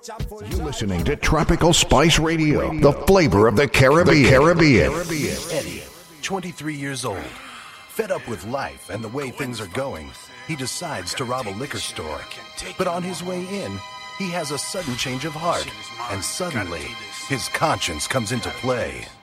You're listening to Tropical Spice Radio, the flavor of the Caribbean. Eddie, 23 years old. Fed up with life and the way things are going, he decides to rob a liquor store. But on his way in, he has a sudden change of heart, and suddenly, his conscience comes into play.